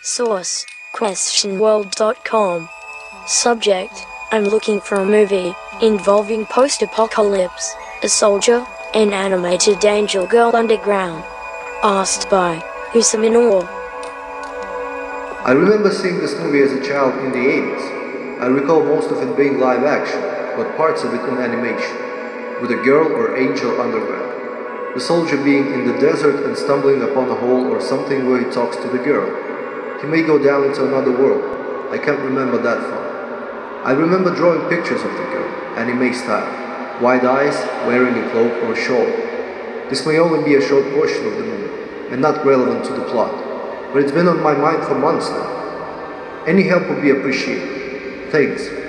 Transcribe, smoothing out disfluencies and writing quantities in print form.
Source: questionworld.com. Subject: I'm looking for a movie involving post-apocalypse, a soldier, an animated angel girl underground. Asked by Usaminor. I remember seeing this movie as a child in the 80s. I recall most of it being live action, but parts of it in animation, with a girl or angel underground. The soldier being in the desert and stumbling upon a hole or something where he talks to the girl. He may go down into another world. I can't remember that far. I remember drawing pictures of the girl, anime style, wide eyes, wearing a cloak or shawl. This may only be a short portion of the movie, and not relevant to the plot, but it's been on my mind for months now. Any help would be appreciated. Thanks.